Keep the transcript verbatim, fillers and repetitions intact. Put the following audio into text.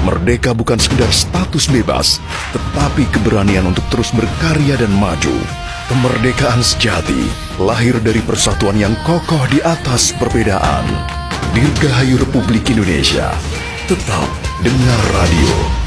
Merdeka bukan sekedar status bebas, tetapi keberanian untuk terus berkarya dan maju. Kemerdekaan sejati lahir dari persatuan yang kokoh di atas perbedaan. Dirgahayu Republik Indonesia. Tetap dengar radio.